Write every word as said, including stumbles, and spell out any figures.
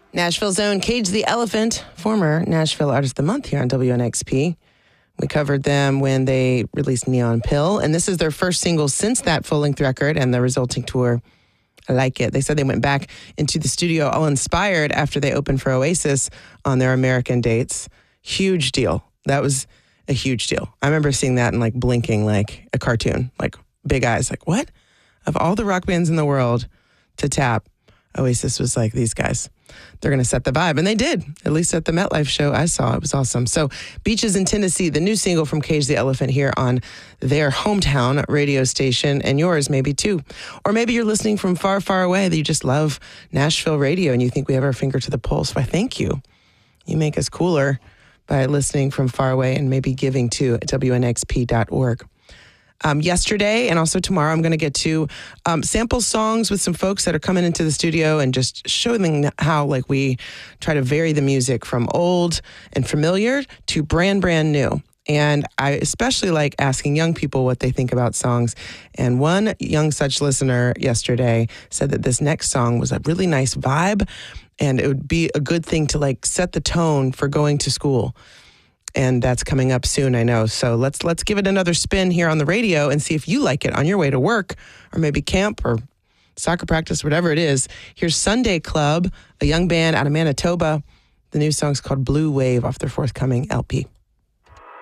Nashville's own Cage the Elephant, former Nashville Artist of the Month here on W N X P. We covered them when they released Neon Pill, and this is their first single since that full-length record and the resulting tour. I like it. They said they went back into the studio all inspired after they opened for Oasis on their American dates. Huge deal. That was a huge deal. I remember seeing that and like blinking like a cartoon, like big eyes, like what? Of all the rock bands in the world to tap, Oasis was like, these guys, they're going to set the vibe. And they did, at least at the MetLife show I saw. It was awesome. So Beaches in Tennessee, the new single from Cage the Elephant here on their hometown radio station, and yours maybe too. Or maybe you're listening from far, far away that you just love Nashville radio and you think we have our finger to the pulse. Why, thank you. You make us cooler by listening from far away and maybe giving to W N X P dot org. Um, yesterday and also tomorrow, I'm going to get to um, sample songs with some folks that are coming into the studio and just showing how like we try to vary the music from old and familiar to brand, brand new. And I especially like asking young people what they think about songs. And one young such listener yesterday said that this next song was a really nice vibe and it would be a good thing to like set the tone for going to school. And that's coming up soon, I know. So let's let's give it another spin here on the radio and see if you like it on your way to work or maybe camp or soccer practice, whatever it is. Here's Sunday Club, a young band out of Manitoba. The new song's called Blue Wave off their forthcoming L P.